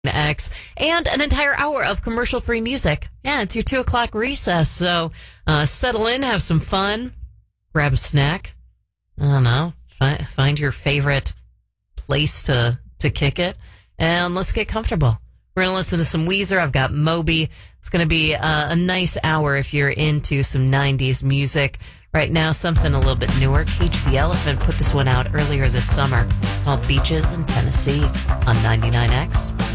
X, and an entire hour of commercial-free music. Yeah, it's your 2 o'clock recess, so settle in, have some fun, grab a snack. I don't know, find your favorite place to kick it, and let's get comfortable. We're going to listen to some Weezer. I've got Moby. It's going to be a nice hour if you're into some 90s music. Right now, something a little bit newer. Cage the Elephant put this one out earlier this summer. It's called Beaches in Tennessee on 99X.